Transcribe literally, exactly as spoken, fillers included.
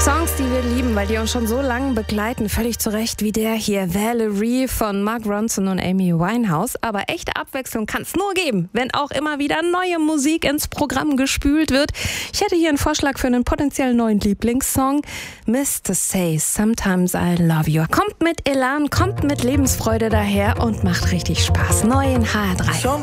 Songs, die wir lieben, weil die uns schon so lange begleiten, völlig zu Recht, wie der hier, Valerie von Mark Ronson und Amy Winehouse. Aber echte Abwechslung kann es nur geben, wenn auch immer wieder neue Musik ins Programm gespült wird. Ich hätte hier einen Vorschlag für einen potenziell neuen Lieblingssong. Mister Say Sometimes I Love You. Kommt mit Elan, kommt mit Lebensfreude daher und macht richtig Spaß. Neu in H R drei.